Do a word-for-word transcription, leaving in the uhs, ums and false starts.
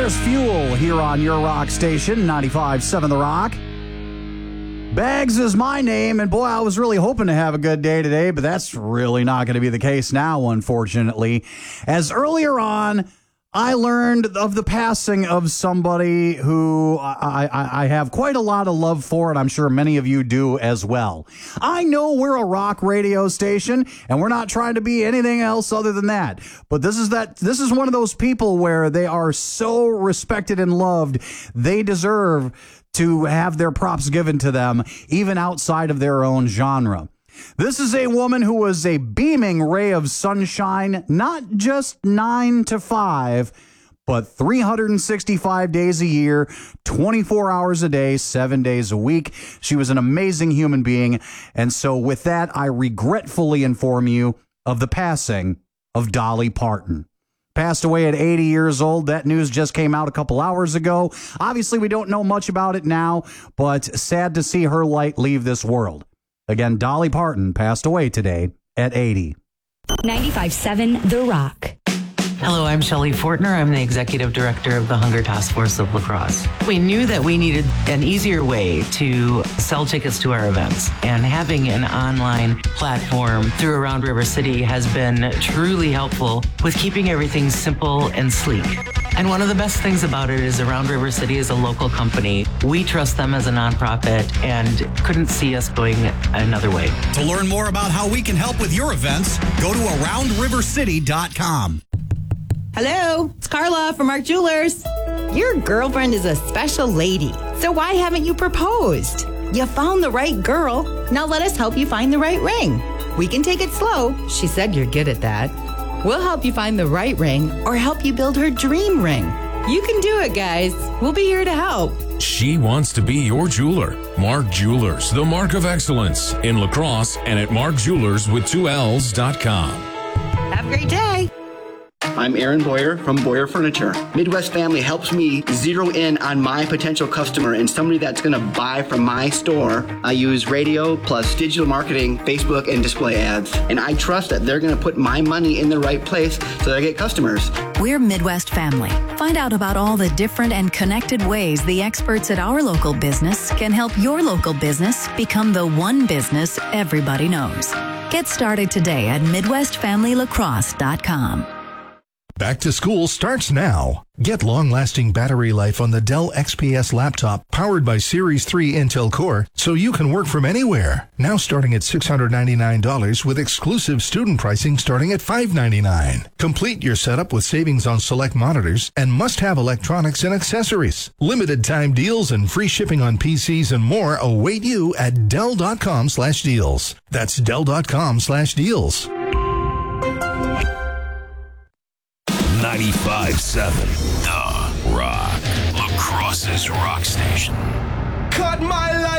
There's Fuel here on your rock station, ninety-five point seven The Rock. Bags is my name, and boy, I was really hoping to have a good day today, but that's really not going to be the case now, unfortunately. As earlier on, I learned of the passing of somebody who I, I, I have quite a lot of love for, and I'm sure many of you do as well. I know we're a rock radio station, and we're not trying to be anything else other than that. But this is that. This is one of those people where they are so respected and loved, they deserve to have their props given to them, even outside of their own genre. This is a woman who was a beaming ray of sunshine, not just nine to five, but three hundred sixty-five days a year, twenty-four hours a day, seven days a week. She was an amazing human being. And so with that, I regretfully inform you of the passing of Dolly Parton. Passed away at eighty years old. That news just came out a couple hours ago. Obviously, we don't know much about it now, but sad to see her light leave this world. Again, Dolly Parton passed away today at eighty. ninety-five point seven The Rock. Hello, I'm Shelley Fortner. I'm the Executive Director of the Hunger Task Force of La Crosse. We knew that we needed an easier way to sell tickets to our events, and having an online platform through Around River City has been truly helpful with keeping everything simple and sleek. And one of the best things about it is Around River City is a local company. We trust them as a nonprofit and couldn't see us going another way. To learn more about how we can help with your events, go to around river city dot com. Hello, it's Carla from Mark Jewelers. Your girlfriend is a special lady, so why haven't you proposed? You found the right girl. Now let us help you find the right ring. We can take it slow. She said you're good at that. We'll help you find the right ring or help you build her dream ring. You can do it, guys. We'll be here to help. She wants to be your jeweler. Mark Jewelers, the mark of excellence in La Crosse and at mark jewelers with two L's dot com. Have a great day. I'm Aaron Boyer from Boyer Furniture. Midwest Family helps me zero in on my potential customer and somebody that's going to buy from my store. I use radio plus digital marketing, Facebook, and display ads. And I trust that they're going to put my money in the right place so that I get customers. We're Midwest Family. Find out about all the different and connected ways the experts at our local business can help your local business become the one business everybody knows. Get started today at midwest family lacrosse dot com. Back to school starts now. Get long-lasting battery life on the Dell X P S laptop powered by Series three Intel Core so you can work from anywhere. Now starting at six hundred ninety-nine dollars with exclusive student pricing starting at five hundred ninety-nine dollars. Complete your setup with savings on select monitors and must-have electronics and accessories. Limited time deals and free shipping on P Cs and more await you at Dell.com slash deals. That's Dell.com slash deals. ninety-five point seven The Rock. La Crosse's rock station. Cut my life.